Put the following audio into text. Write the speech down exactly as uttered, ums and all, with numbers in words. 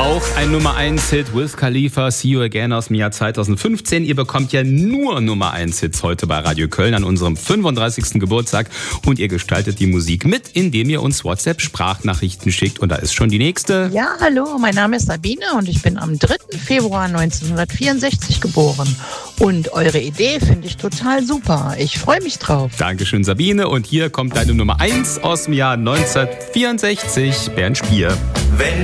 Auch ein Nummer eins Hit, Wiz Khalifa, See You Again aus dem Jahr zweitausendfünfzehn. Ihr bekommt ja nur Nummer eins Hits heute bei Radio Köln an unserem fünfunddreißigsten Geburtstag. Und ihr gestaltet die Musik mit, indem ihr uns WhatsApp-Sprachnachrichten schickt. Und da ist schon die nächste. Ja, hallo, mein Name ist Sabine und ich bin am dritten Februar neunzehnhundertvierundsechzig geboren. Und eure Idee finde ich total super. Ich freue mich drauf. Dankeschön, Sabine. Und hier kommt deine Nummer eins aus dem Jahr neunzehnhundertvierundsechzig, Bernd Spier. Wenn